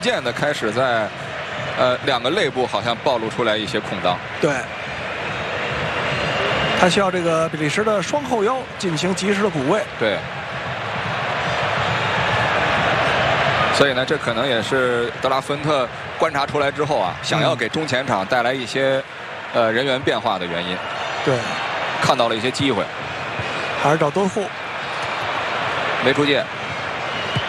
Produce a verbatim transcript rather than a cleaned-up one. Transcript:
渐的开始在呃两个肋部好像暴露出来一些空当。 对，他需要这个比利时的双后腰进行及时的补位。 对。所以呢，这可能也是德拉斯温特观察出来之后啊，想要给中前场带来一些呃人员变化的原因。 对， 看到了一些机会， 还是找多户， 没出界。